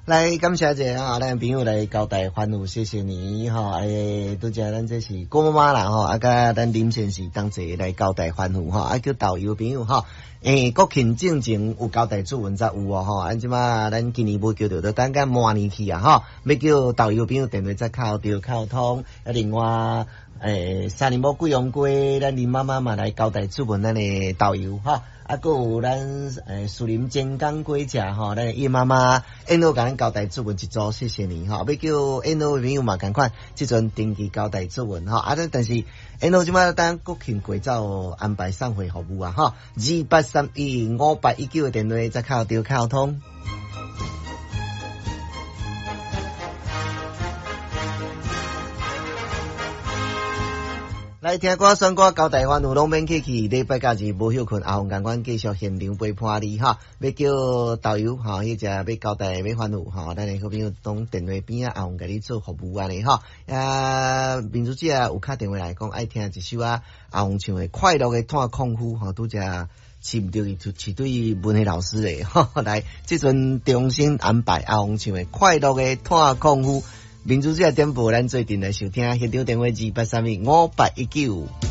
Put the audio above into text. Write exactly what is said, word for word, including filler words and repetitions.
来感谢一下啊，咱朋友来交代欢呼，谢谢你吼。诶，拄则咱这是郭妈妈啦吼，啊，甲咱林先生同齐来交代欢呼吼，啊叫导游朋友吼。诶，国庆进前有交代注文才有哦吼，咱即马咱今年无叫到，就等甲明年去啊吼，要叫导游朋友电话再敲着敲通，啊另外诶三年无贵阳龟，咱林妈妈嘛来交代注文咱的导游吼。啊，还有咱诶树林健康龟只吼，咱叶妈妈 N O 甲咱交代注文一组，谢谢你吼。要叫 N O 的朋友嘛，赶快即阵登记交代注文吼。啊，但是 N O 即摆等国庆过早安排送货服务啊吼，二八三一五八一九的电话再敲掉敲通。来听歌选歌交代欢有拢免客气，礼拜假日无休困，后共阮继续现场陪伴你哈。要叫导游哈，迄只要交代要欢有哈，咱的好朋友当电话边啊，后甲你做服务安尼哈。啊，民主姐有敲电话来讲，爱听一首啊，后唱的快乐的探功夫哈，拄只饲着伊是对文学老师的哈。来，即阵重新安排后唱的快乐的探功夫。民主这点播咱做阵来收听，现场电话二八三一五八一九。